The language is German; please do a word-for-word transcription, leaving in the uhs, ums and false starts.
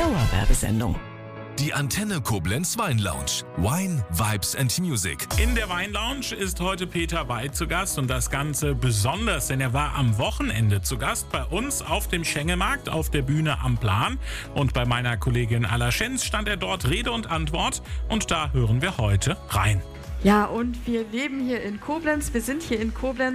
Dauerwerbesendung. Die Antenne Koblenz Wein Lounge. Wine, Vibes and Music. In der Wein Lounge ist heute Peter Weid zu Gast und das Ganze besonders, denn er war am Wochenende zu Gast bei uns auf dem Schengemarkt auf der Bühne am Plan. Und bei meiner Kollegin Alla Schenz stand er dort Rede und Antwort und da hören wir heute rein. Ja, und wir leben hier in Koblenz, wir sind hier in Koblenz.